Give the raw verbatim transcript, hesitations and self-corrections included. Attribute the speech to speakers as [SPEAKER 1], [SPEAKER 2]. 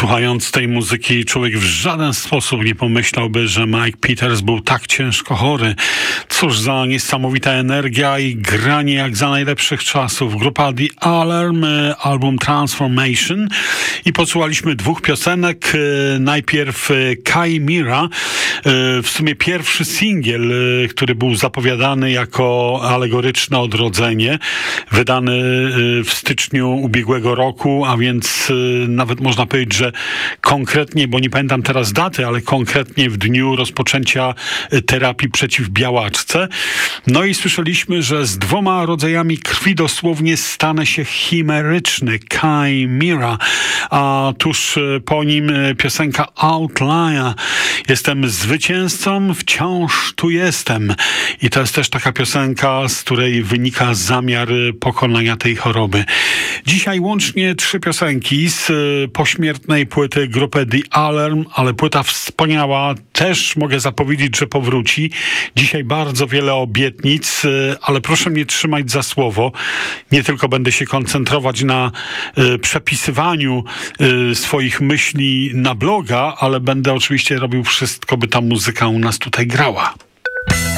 [SPEAKER 1] Słuchając tej muzyki, człowiek w żaden sposób nie pomyślałby, że Mike Peters był tak ciężko chory. Cóż za niesamowita energia i granie jak za najlepszych czasów. Grupa The Alarm, album Transformation, i posłuchaliśmy dwóch piosenek. Najpierw Chimera, w sumie pierwszy singiel, który był zapowiadany jako alegoryczne odrodzenie, wydany w styczniu ubiegłego roku, a więc nawet można powiedzieć, że konkretnie, bo nie pamiętam teraz daty, ale konkretnie w dniu rozpoczęcia terapii przeciw białaczce. No i słyszeliśmy, że z dwoma rodzajami krwi dosłownie stanę się chimeryczny, Chimera, a tuż po nim piosenka Outlier. Jestem zwycięzcą, wciąż tu jestem. I to jest też taka piosenka, z której wynika zamiar pokonania tej choroby. Dzisiaj łącznie trzy piosenki z pośmiertnej płyty grupy The Alarm, ale płyta wspaniała. Też mogę zapowiedzieć, że powróci. Dzisiaj bardzo wiele obietnic, ale proszę mnie trzymać za słowo. Nie tylko będę się koncentrować na y, przepisywaniu y, swoich myśli na bloga, ale będę oczywiście robił wszystko, by ta muzyka u nas tutaj grała.